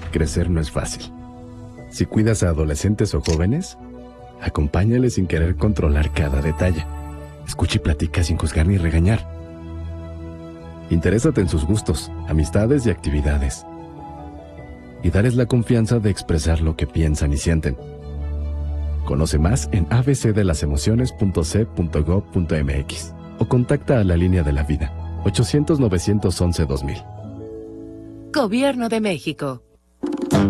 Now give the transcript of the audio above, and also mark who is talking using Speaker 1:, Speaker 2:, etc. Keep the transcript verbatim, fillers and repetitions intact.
Speaker 1: crecer no es fácil. Si cuidas a adolescentes o jóvenes, acompáñales sin querer controlar cada detalle. Escucha y platica sin juzgar ni regañar. Interésate en sus gustos, amistades y actividades. Y dales la confianza de expresar lo que piensan y sienten. Conoce más en a b c de las emociones punto c punto gob punto m x o contacta a la línea de la vida ochocientos, novecientos once, dos mil.
Speaker 2: Gobierno de México.